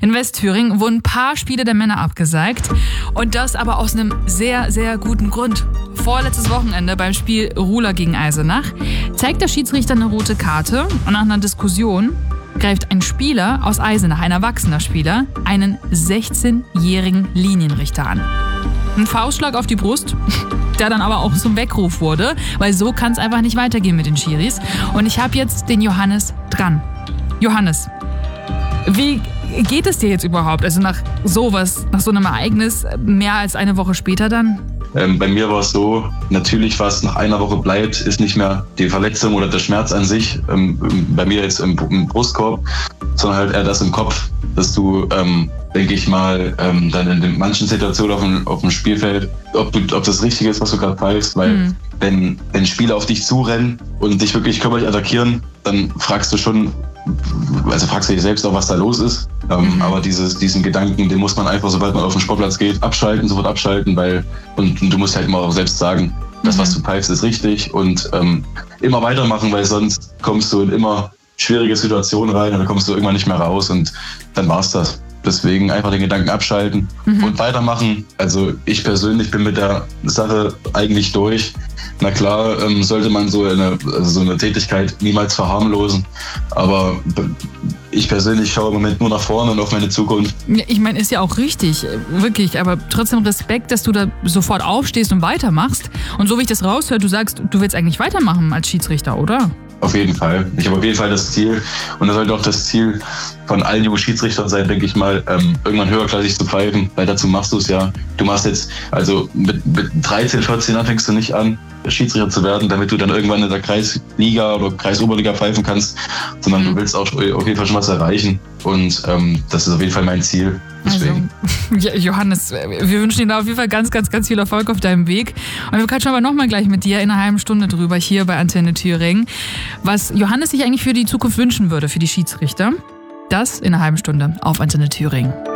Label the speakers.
Speaker 1: In Westthüringen wurden ein paar Spiele der Männer abgesagt. Und das aber aus einem sehr, sehr guten Grund. Vorletztes Wochenende beim Spiel Ruhler gegen Eisenach zeigt der Schiedsrichter eine rote Karte und nach einer Diskussion greift ein Spieler aus Eisenach, ein erwachsener Spieler, einen 16-jährigen Linienrichter an. Ein Faustschlag auf die Brust, der dann aber auch zum Weckruf wurde, weil so kann es einfach nicht weitergehen mit den Schiris. Und ich habe jetzt den Johannes dran. Johannes, wie geht es dir jetzt überhaupt? Also nach sowas, nach so einem Ereignis, mehr als eine Woche später dann?
Speaker 2: Bei mir war es so, natürlich, was nach einer Woche bleibt, ist nicht mehr die Verletzung oder der Schmerz an sich, bei mir jetzt im Brustkorb, sondern halt eher das im Kopf, dass du, denke ich mal, dann in den manchen Situationen auf dem Spielfeld, ob das richtig ist, was du gerade pfeifst, weil wenn Spieler auf dich zurennen und dich wirklich körperlich attackieren, dann fragst du dich selbst auch, was da los ist. Aber diesen Gedanken, den muss man einfach, sobald man auf den Sportplatz geht, sofort abschalten, und du musst halt immer auch selbst sagen, das, was du pfeifst, ist richtig und immer weitermachen, weil sonst kommst du in immer schwierige Situationen rein und dann kommst du irgendwann nicht mehr raus und dann war's das. Deswegen einfach den Gedanken abschalten und weitermachen. Also ich persönlich bin mit der Sache eigentlich durch. Na klar, sollte man so eine Tätigkeit niemals verharmlosen. Aber ich persönlich schaue im Moment nur nach vorne und auf meine Zukunft.
Speaker 1: Ja, ich meine, ist ja auch richtig, wirklich. Aber trotzdem Respekt, dass du da sofort aufstehst und weitermachst. Und so wie ich das raushöre, du sagst, du willst eigentlich weitermachen als Schiedsrichter, oder?
Speaker 2: Auf jeden Fall. Ich habe auf jeden Fall das Ziel, und das sollte auch das Ziel von allen jungen Schiedsrichtern sein, denke ich mal, irgendwann höherklassig zu pfeifen, weil dazu machst du es ja. Du machst jetzt, also mit 13, 14 Jahren fängst du nicht an, Schiedsrichter zu werden, damit du dann irgendwann in der Kreisliga oder Kreisoberliga pfeifen kannst, sondern du willst auch auf jeden Fall schon was erreichen und das ist auf jeden Fall mein Ziel. Deswegen.
Speaker 1: Also, Johannes, wir wünschen dir da auf jeden Fall ganz, ganz, ganz viel Erfolg auf deinem Weg. Und wir quatschen aber nochmal gleich mit dir in einer halben Stunde drüber hier bei Antenne Thüringen, was Johannes sich eigentlich für die Zukunft wünschen würde, für die Schiedsrichter. Das in einer halben Stunde auf Antenne Thüringen.